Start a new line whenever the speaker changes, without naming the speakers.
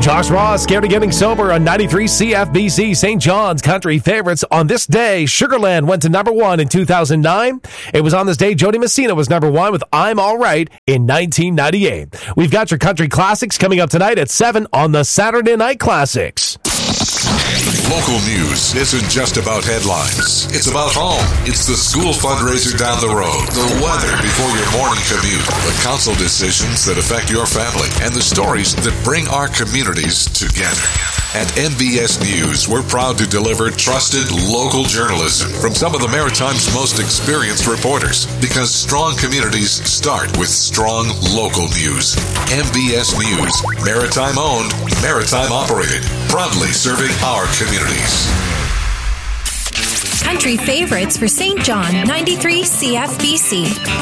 Josh Ross, Scared of Getting Sober on 93 CFBC, St. John's Country Favorites. On this day, Sugarland went to number 1 in 2009. It was on this day Jody Messina was number 1 with I'm All Right in 1998. We've got your country classics coming up tonight at 7 on the Saturday Night Classics.
Local news isn't just about headlines. It's about home. It's the school fundraiser down the road, the weather before your morning commute, the council decisions that affect your family, and the stories that bring our communities together. At MBS News, we're proud to deliver trusted local journalism from some of the Maritime's most experienced reporters, because strong communities start with strong local news. MBS News, Maritime owned, Maritime operated, proudly serving our communities.
Country favorites for St. John, 93 CFBC.